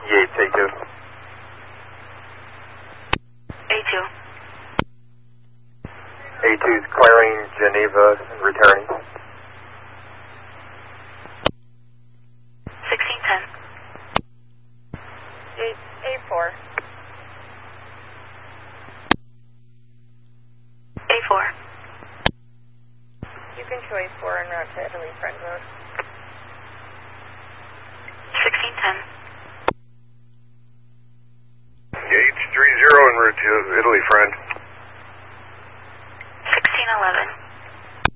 Yates, A2. A2. A2 is clearing Geneva and returning. 1610. Yates, A4. A4. You can show A4 en route to Italy Friend Road. 1610. Yates 30 en route to Italy Friend.